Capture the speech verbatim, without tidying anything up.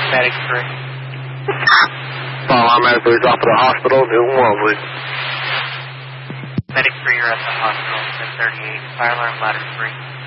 Medic three. Fire alarm medic three, drop at the hospital, do one, please. Medic three, you're at the hospital, ten thirty-eight. Fire alarm ladder three.